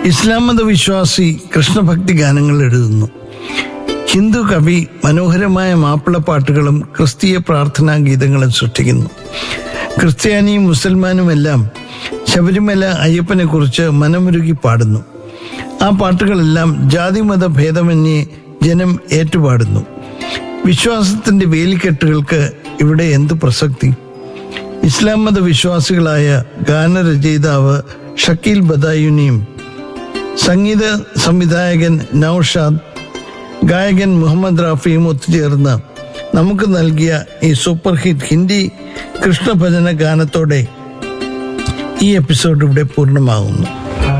ഇസ്ലാം മതവിശ്വാസി കൃഷ്ണഭക്തി ഗാനങ്ങൾ എഴുതുന്നു. ഹിന്ദു കവി മനോഹരമായ മാപ്പിളപ്പാട്ടുകളും ക്രിസ്തീയ പ്രാർത്ഥനാ ഗീതങ്ങളും സൃഷ്ടിക്കുന്നു. ക്രിസ്ത്യാനിയും മുസൽമാനുമെല്ലാം ശബരിമല അയ്യപ്പനെ കുറിച്ച് മനമുരുകി പാടുന്നു. ആ പാട്ടുകളെല്ലാം ജാതിമത ഭേദമന്യേ ജനം ഏറ്റുപാടുന്നു. വിശ്വാസത്തിന്റെ വേലിക്കെട്ടുകൾക്ക് ഇവിടെ എന്ത് പ്രസക്തി? ഇസ്ലാം മത വിശ്വാസികളായ ഗാനരചയിതാവ് ഷക്കീൽ ബദായുനിയും സംഗീത സംവിധായകൻ നൌഷാദ്, ഗായകൻ മുഹമ്മദ് റാഫിയും ഒത്തുചേർന്ന് നമുക്ക് നൽകിയ ഈ സൂപ്പർ ഹിറ്റ് ഹിന്ദി കൃഷ്ണഭജന ഗാനത്തോടെ ഈ എപ്പിസോഡ് ഇവിടെ പൂർണ്ണമാകുന്നു.